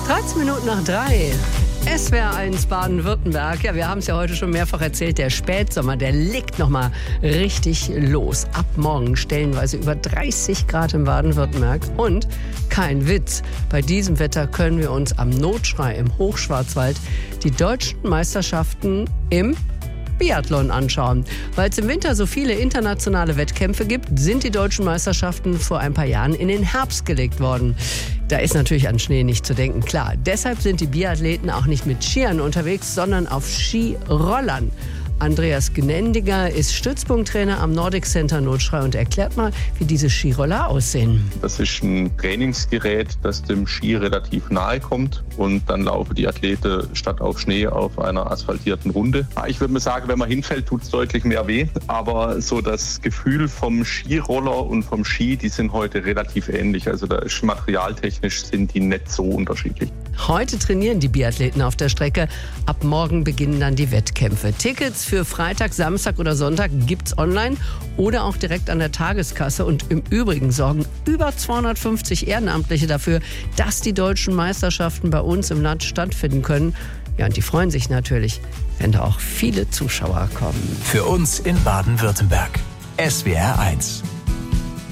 13 Minuten nach 3. SWR1 Baden-Württemberg. Ja, wir haben es ja heute schon mehrfach erzählt. Der Spätsommer, der legt nochmal richtig los. Ab morgen stellenweise über 30 Grad in Baden-Württemberg. Und kein Witz, bei diesem Wetter können wir uns am Notschrei im Hochschwarzwald die deutschen Meisterschaften im Biathlon anschauen. Weil es im Winter so viele internationale Wettkämpfe gibt, sind die deutschen Meisterschaften vor ein paar Jahren in den Herbst gelegt worden. Da ist natürlich an Schnee nicht zu denken, klar. Deshalb sind die Biathleten auch nicht mit Skiern unterwegs, sondern auf Skirollern. Andreas Gnendiger ist Stützpunkttrainer am Nordic Center Notschrei und erklärt mal, wie diese Skiroller aussehen. Das ist ein Trainingsgerät, das dem Ski relativ nahe kommt und dann laufen die Athleten statt auf Schnee auf einer asphaltierten Runde. Ich würde mal sagen, wenn man hinfällt, tut es deutlich mehr weh, aber so das Gefühl vom Skiroller und vom Ski, die sind heute relativ ähnlich. Also da ist materialtechnisch sind die nicht so unterschiedlich. Heute trainieren die Biathleten auf der Strecke. Ab morgen beginnen dann die Wettkämpfe. Tickets für Freitag, Samstag oder Sonntag gibt's online oder auch direkt an der Tageskasse. Und im Übrigen sorgen über 250 Ehrenamtliche dafür, dass die deutschen Meisterschaften bei uns im Land stattfinden können. Ja, und die freuen sich natürlich, wenn da auch viele Zuschauer kommen. Für uns in Baden-Württemberg. SWR1.